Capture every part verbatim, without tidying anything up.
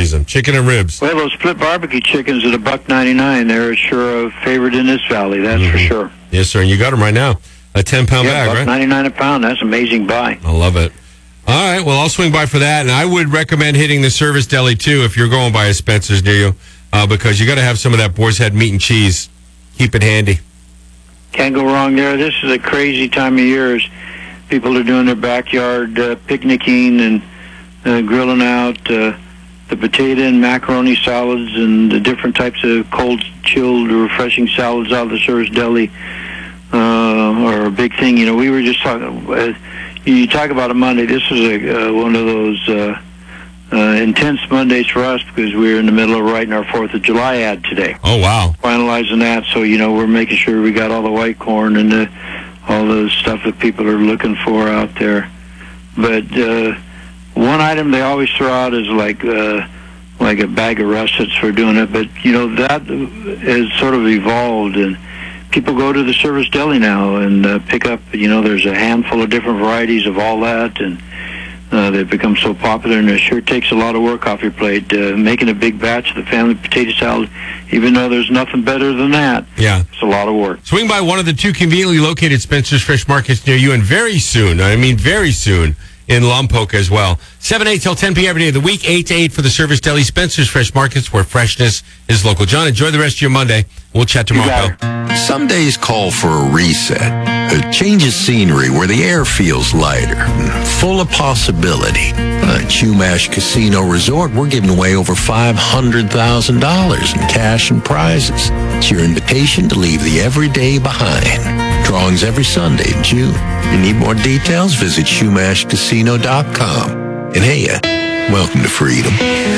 season. Chicken and ribs. Well, those split barbecue chickens at a buck ninety-nine, they're sure a favorite in this valley, that's mm-hmm. for sure. Yes, sir, and you got them right now. A ten-pound yeah, bag, buck right? ninety-nine a pound, that's an amazing buy. I love it. All right, well, I'll swing by for that, and I would recommend hitting the Service Deli, too, if you're going by a Spencer's near you, uh, because you got to have some of that boar's head meat and cheese. Keep it handy. Can't go wrong there. This is a crazy time of year as people are doing their backyard uh, picnicking and uh, grilling out uh, the potato and macaroni salads and the different types of cold, chilled, refreshing salads out of the Service Deli uh, are a big thing. You know, we were just talking, uh, you talk about a Monday, this is a, uh, one of those uh, uh, intense Mondays for us because we're in the middle of writing our fourth of July ad today. Oh, wow. Finalizing that, so, you know, we're making sure we got all the white corn and the, all the stuff that people are looking for out there. But uh, one item they always throw out is like uh, like a bag of russets for doing it. But, you know, that has sort of evolved, and people go to the Service Deli now and uh, pick up, you know, there's a handful of different varieties of all that, and uh, they've become so popular, and it sure takes a lot of work off your plate. Uh, making a big batch of the family potato salad, even though there's nothing better than that, yeah, it's a lot of work. Swing by one of the two conveniently located Spencer's Fresh Markets near you, and very soon, I mean very soon, in Lompoc as well. seven, eight till ten p.m. every day of the week, eight to eight for the Service Deli, Spencer's Fresh Markets, where freshness is local. John, enjoy the rest of your Monday. We'll chat tomorrow. Some days call for a reset, a change of scenery where the air feels lighter and full of possibility. At Chumash Casino Resort, we're giving away over five hundred thousand dollars in cash and prizes. It's your invitation to leave the everyday behind. Drawings every Sunday in June. You need more details? Visit Chumash Casino dot com. And hey, uh, welcome to freedom.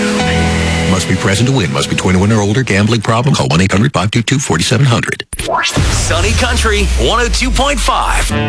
Must be present to win. Must be twenty-one or older. Gambling problem? Call one eight hundred five two two four seven zero zero. Sunny Country one oh two point five.